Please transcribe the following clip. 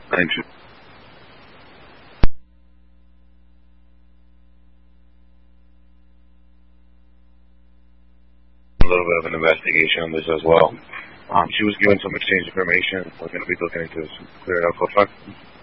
Thank you. A little bit of an investigation on this as well. She was given some exchange information. We're going to be looking into this. Clear it up, fuck.